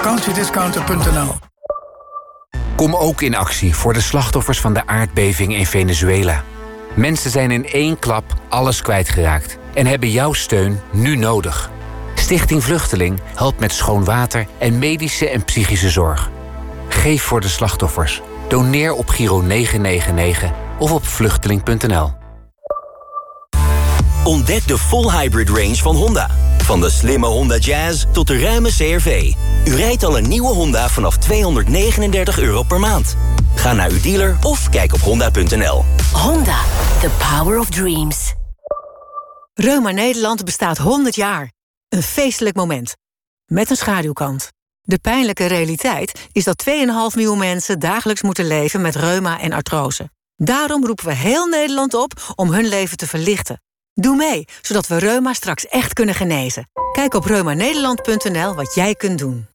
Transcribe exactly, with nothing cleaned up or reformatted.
Country-discounter punt n l. Kom ook in actie voor de slachtoffers van de aardbeving in Venezuela. Mensen zijn in één klap alles kwijtgeraakt en hebben jouw steun nu nodig. Stichting Vluchteling helpt met schoon water en medische en psychische zorg. Geef voor de slachtoffers. Doneer op Giro negen negen negen of op vluchteling punt n l. Ontdek de full hybrid range van Honda. Van de slimme Honda Jazz tot de ruime C R V. U rijdt al een nieuwe Honda vanaf tweehonderdnegenendertig euro per maand. Ga naar uw dealer of kijk op honda punt n l. Honda, the power of dreams. Reuma Nederland bestaat honderd jaar. Een feestelijk moment. Met een schaduwkant. De pijnlijke realiteit is dat twee komma vijf miljoen mensen dagelijks moeten leven met reuma en artrose. Daarom roepen we heel Nederland op om hun leven te verlichten. Doe mee, zodat we reuma straks echt kunnen genezen. Kijk op reuma nederland punt n l wat jij kunt doen.